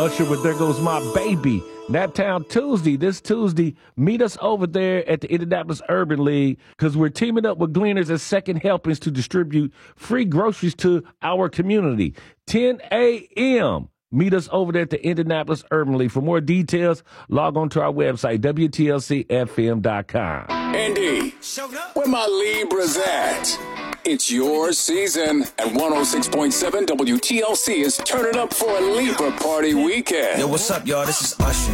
Usher with There Goes My Baby. Naptown Tuesday. This Tuesday, meet us over there at the Indianapolis Urban League because we're teaming up with Gleaners and Second Helpings to distribute free groceries to our community. 10 a.m. Meet us over there at the Indianapolis Urban League. For more details, log on to our website, WTLCFM.com. Andy, where my Libras at? It's your season, and 106.7 WTLC is turning up for a Libra party weekend. Yo, what's up, y'all? This is Usher.